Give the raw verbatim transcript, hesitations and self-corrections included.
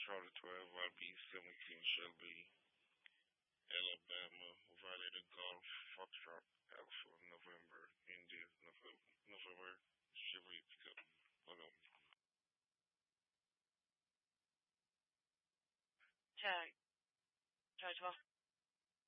Charter twelve, Y B seventeen, Shelby, Alabama, Violator Golf, Foxtrot, Alpha, November, India, November, November, Chevrolet pickup. Hold on. Tag. Tag twelve.